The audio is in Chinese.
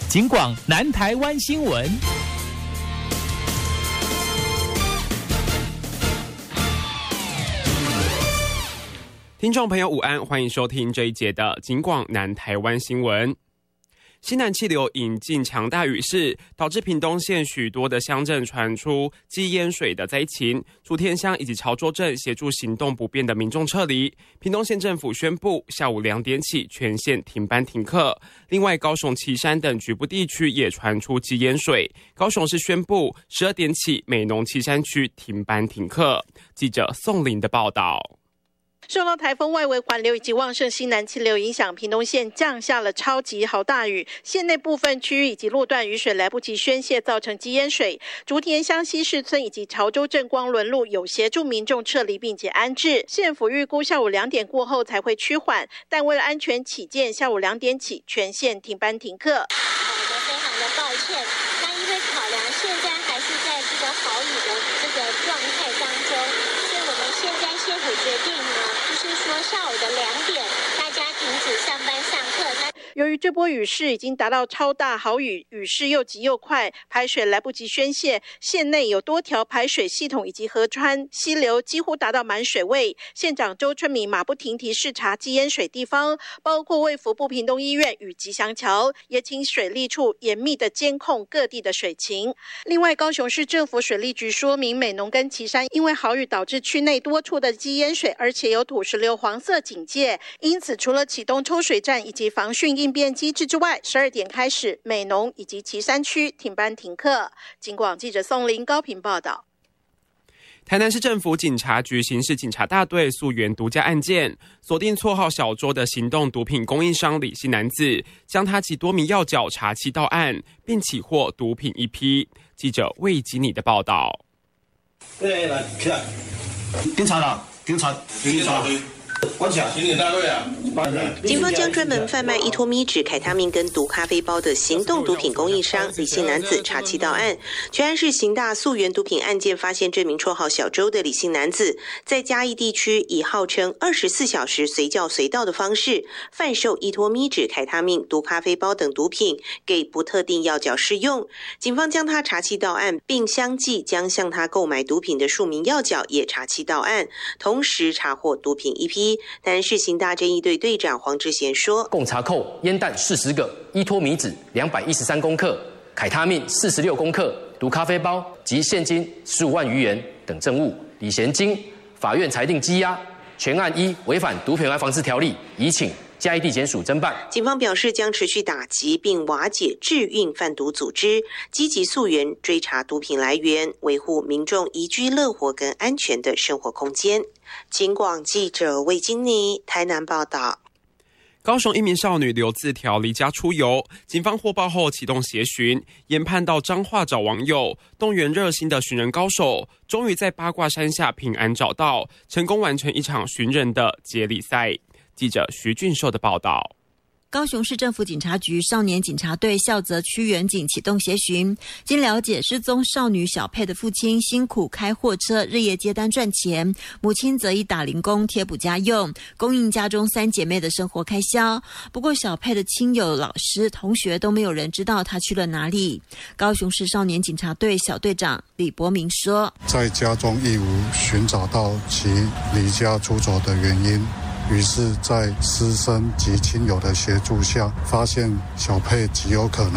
警广南台湾新闻。 听众朋友午安，欢迎收听这一节的警广南台湾新闻。西南气流引进强大雨势，导致屏东县许多的乡镇传出积淹水的灾情。竹田乡以及潮州镇协助行动不便的民众撤离。屏东县政府宣布，下午2点起全县停班停课。另外，高雄旗山等局部地区也传出积淹水。高雄市宣布12点起美浓旗山区停班停课。记者宋林的报道。 受到台风外围环流以及旺盛西南气流影响，屏东县降下了超级豪大雨，县内部分区域以及路段雨水来不及宣泄，造成积淹水。竹田乡西市村以及潮州镇光仑路有协助民众撤离并且安置，县府预估下午2点过后才会趋缓，但为了安全起见，下午2点起全县停班停课。 我们非常的抱歉，那因为考量现在还是在这个豪雨的这个状态当中，所以我们现在县府决定呢，就是说下午的2点，大家停止上班上课。 由于这波雨势已经达到超大豪雨，雨势又急又快，排水来不及宣泄，县内有多条排水系统以及河川溪流几乎达到满水位。县长周春米马不停蹄视察积淹水地方，包括卫福部屏东医院与吉祥桥，也请水利处严密的监控各地的水情。另外，高雄市政府水利局说明，美浓跟旗山因为豪雨导致区内多处的积淹水，而且有土石流黄色警戒，因此除了启动抽水站以及防汛应变机制之外，12点开始，美浓以及旗山区停班停课。警广记者宋林高屏报道。 台南市政府警察局刑事警察大队溯源独家案件，锁定绰号小周的行动毒品供应商李姓男子，将他及多名要角查缉到案，并起获毒品1批。记者魏吉尼的报道。 来，起来，警察啦，警察。 警方将专门贩卖依托咪酯、凯他命跟毒咖啡包的行动毒品供应商李姓男子查缉到案。全案是刑大溯源毒品案件，发现这名绰号小周的李姓男子，在嘉义地区以号称24小时随叫随到的方式，贩售依托咪酯、凯他命、毒咖啡包等毒品给不特定要角适用。警方将他查缉到案，并相继将向他购买毒品的数名要角也查缉到案，同时查获毒品1批。台南市刑大侦疫队队长黄志贤说， 共查扣烟弹40个，依托米酯213公克，凯他命46公克，毒咖啡包及现金15万余元等证物。李贤经法院裁定羁押，全案依违反毒品危害防治条例，移请嘉义地检署侦办。 警方表示将持续打击并瓦解制运贩毒组织，积极溯源追查毒品来源，维护民众宜居乐活跟安全的生活空间。警广记者魏金妮台南报道。 高雄一名少女留字条离家出游，警方获报后启动协寻，研判到彰化找网友，动员热心的寻人高手，终于在八卦山下平安找到，成功完成一场寻人的接力赛。记者徐俊寿的报道。 高雄市政府警察局少年警察队孝泽区员警启动协寻，经了解，失踪少女小佩的父亲辛苦开货车，日夜接单赚钱，母亲则以打零工贴补家用，供应家中3姐妹的生活开销。不过小佩的亲友、老师、同学都没有人知道她去了哪里。高雄市少年警察队小队长李伯明说， 在家中亦无寻找到其离家出走的原因，于是在师生及亲友的协助下，发现小佩极有可能